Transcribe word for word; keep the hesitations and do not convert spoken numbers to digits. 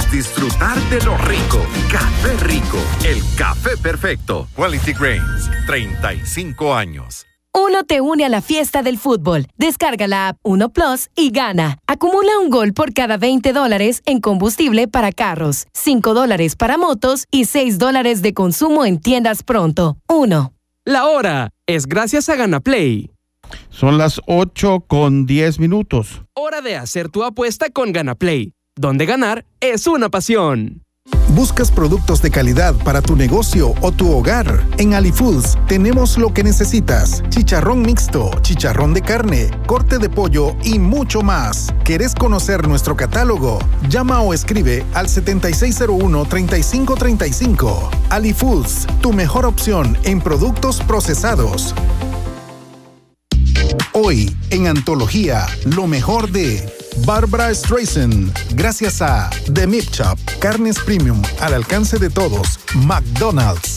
disfrutar de lo rico. Café Rico, el café perfecto. Quality Grains, treinta y cinco años. Uno te une a la fiesta del fútbol. Descarga la app Uno Plus y gana. Acumula un gol por cada veinte dólares en combustible para carros, cinco dólares para motos y seis dólares de consumo en tiendas Pronto. Uno. La hora es gracias a GanaPlay. Son las ocho con diez minutos. Hora de hacer tu apuesta con GanaPlay, donde ganar es una pasión. ¿Buscas productos de calidad para tu negocio o tu hogar? En AliFoods tenemos lo que necesitas. Chicharrón mixto, chicharrón de carne, corte de pollo y mucho más. ¿Querés conocer nuestro catálogo? Llama o escribe al setenta y seis cero uno, treinta y cinco treinta y cinco. AliFoods, tu mejor opción en productos procesados. Hoy, en Antología, lo mejor de Barbra Streisand, gracias a The Meat Shop, carnes premium al alcance de todos, McDonald's,